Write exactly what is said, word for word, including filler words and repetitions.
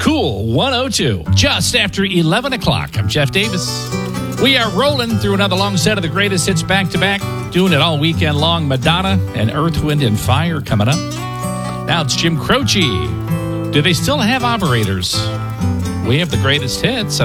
Cool one oh two, just after eleven o'clock. I'm Jeff Davis. We are rolling through another long set of the greatest hits back-to-back, doing it all weekend long. Madonna and Earth, Wind, and Fire coming up. Now it's Jim Croce. Do they still have operators? We have the greatest hits.